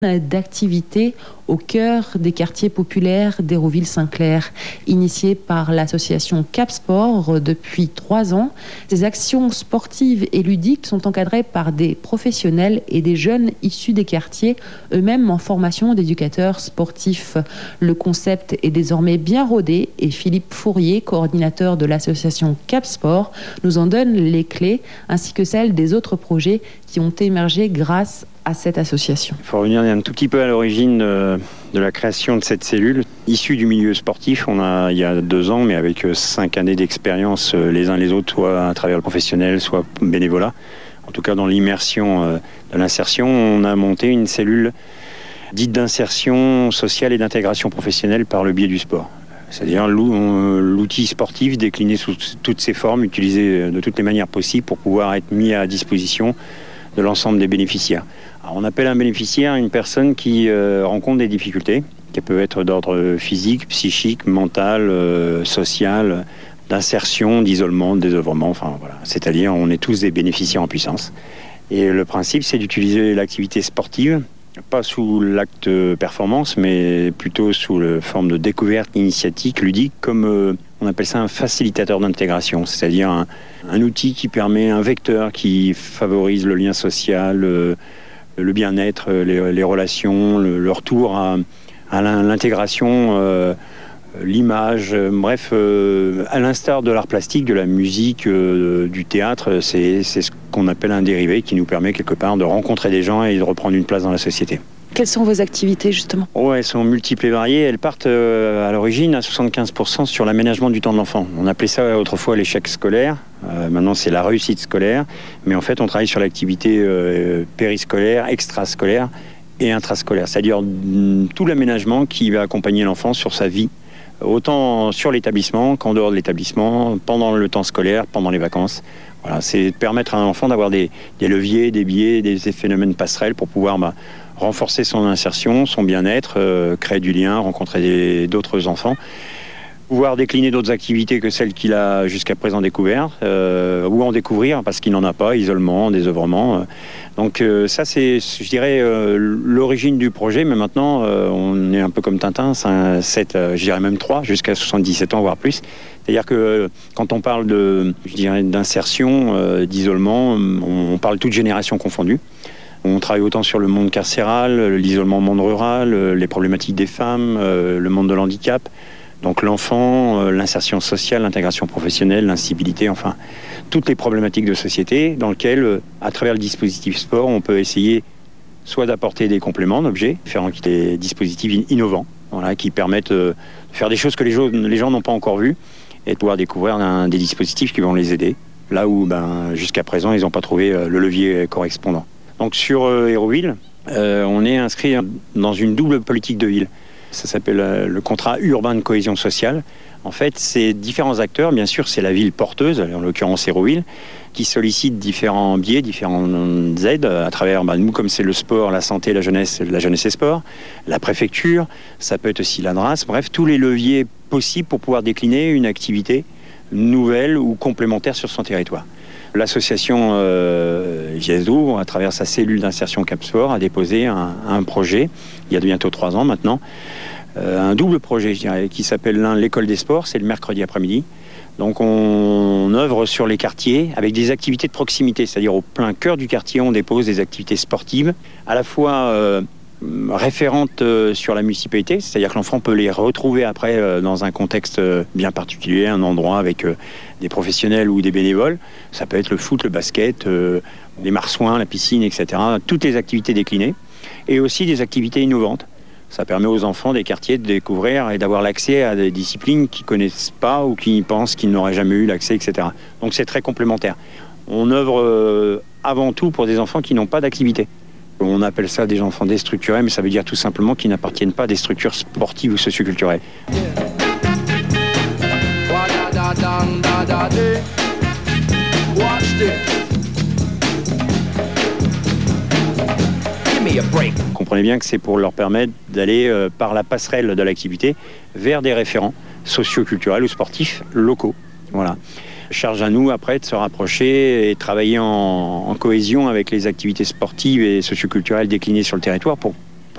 d'activités au cœur des quartiers populaires d'Hérouville-Saint-Clair. Initiée par l'association Cap Sport depuis 3 ans, ces actions sportives et ludiques sont encadrées par des professionnels et des jeunes issus des quartiers, eux-mêmes en formation d'éducateurs sportifs. Le concept est désormais bien rodé et Philippe Fourier, coordinateur de l'association Cap Sport, nous en donne les clés ainsi que celles des autres projets qui ont émergé grâce à cette association. Il faut revenir un tout petit peu à l'origine de la création de cette cellule. Issue du milieu sportif, il y a 2 ans, mais avec 5 années d'expérience les uns les autres, soit à travers le professionnel, soit bénévolat. En tout cas, dans l'immersion de l'insertion, on a monté une cellule dite d'insertion sociale et d'intégration professionnelle par le biais du sport. C'est-à-dire l'outil sportif décliné sous toutes ses formes, utilisé de toutes les manières possibles pour pouvoir être mis à disposition de l'ensemble des bénéficiaires. Alors, on appelle un bénéficiaire une personne qui rencontre des difficultés, qui peuvent être d'ordre physique, psychique, mental, social, d'insertion, d'isolement, de désœuvrement, enfin voilà. C'est-à-dire on est tous des bénéficiaires en puissance. Et le principe, c'est d'utiliser l'activité sportive, pas sous l'acte performance, mais plutôt sous la forme de découverte initiatique, ludique, comme on appelle ça un facilitateur d'intégration, c'est-à-dire un outil qui permet, un vecteur qui favorise le lien social, le bien-être, les relations, le retour à l'intégration, l'image, bref, à l'instar de l'art plastique, de la musique, du théâtre, c'est ce qu'on appelle un dérivé qui nous permet quelque part de rencontrer des gens et de reprendre une place dans la société. Quelles sont vos activités justement ? Elles sont multiples et variées. Elles partent à l'origine à 75% sur l'aménagement du temps de l'enfant. On appelait ça autrefois l'échec scolaire. Maintenant, c'est la réussite scolaire. Mais en fait, on travaille sur l'activité périscolaire, extrascolaire et intrascolaire. C'est-à-dire tout l'aménagement qui va accompagner l'enfant sur sa vie, autant sur l'établissement qu'en dehors de l'établissement, pendant le temps scolaire, pendant les vacances. Voilà, c'est de permettre à un enfant d'avoir des leviers, des biais, des phénomènes passerelles pour pouvoir renforcer son insertion, son bien-être, créer du lien, rencontrer d'autres enfants, pouvoir décliner d'autres activités que celles qu'il a jusqu'à présent découvertes, ou en découvrir parce qu'il n'en a pas, isolement, désœuvrement. Donc ça, c'est, je dirais, l'origine du projet, mais maintenant, on est un peu comme Tintin, 7, je dirais même 3, jusqu'à 77 ans, voire plus. C'est-à-dire que quand on parle d'insertion, d'isolement, on parle toute génération confondue. On travaille autant sur le monde carcéral, l'isolement au monde rural, les problématiques des femmes, le monde de l'handicap, donc l'enfant, l'insertion sociale, l'intégration professionnelle, l'incivilité, enfin, toutes les problématiques de société dans lesquelles, à travers le dispositif sport, on peut essayer soit d'apporter des compléments d'objets, faire des dispositifs innovants, voilà, qui permettent de faire des choses que les gens n'ont pas encore vues et de pouvoir découvrir des dispositifs qui vont les aider, là où jusqu'à présent, ils n'ont pas trouvé le levier correspondant. Donc sur Hérouville, on est inscrit dans une double politique de ville. Ça s'appelle le contrat urbain de cohésion sociale. En fait, c'est différents acteurs, bien sûr, c'est la ville porteuse, en l'occurrence Hérouville, qui sollicite différents biais, différentes aides à travers, nous, comme c'est le sport, la santé, la jeunesse et sport, la préfecture, ça peut être aussi l'ADRAS, bref, tous les leviers possibles pour pouvoir décliner une activité nouvelle ou complémentaire sur son territoire. L'association GESDO, à travers sa cellule d'insertion Cap Sport, a déposé un projet, il y a bientôt 3 ans maintenant, un double projet, je dirais, qui s'appelle l'école des sports, c'est le mercredi après-midi. Donc on œuvre sur les quartiers avec des activités de proximité, c'est-à-dire au plein cœur du quartier, on dépose des activités sportives, à la fois référentes sur la municipalité, c'est-à-dire que l'enfant peut les retrouver après dans un contexte bien particulier, un endroit avec des professionnels ou des bénévoles. Ça peut être le foot, le basket, les marsouins, la piscine, etc. Toutes les activités déclinées. Et aussi des activités innovantes. Ça permet aux enfants des quartiers de découvrir et d'avoir l'accès à des disciplines qu'ils ne connaissent pas ou qui pensent qu'ils n'auraient jamais eu l'accès, etc. Donc c'est très complémentaire. On œuvre avant tout pour des enfants qui n'ont pas d'activité. On appelle ça des enfants déstructurés, mais ça veut dire tout simplement qu'ils n'appartiennent pas à des structures sportives ou socioculturelles. Comprenez bien que c'est pour leur permettre d'aller par la passerelle de l'activité vers des référents socio-culturels ou sportifs locaux. Voilà. Charge à nous après de se rapprocher et travailler en cohésion avec les activités sportives et socioculturelles déclinées sur le territoire pour